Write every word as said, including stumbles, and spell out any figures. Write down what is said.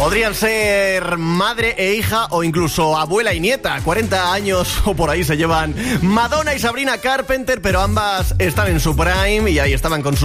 Podrían ser madre e hija o incluso abuela y nieta. cuarenta años o por ahí se llevan Madonna y Sabrina Carpenter, pero ambas están en su prime y ahí estaban con sus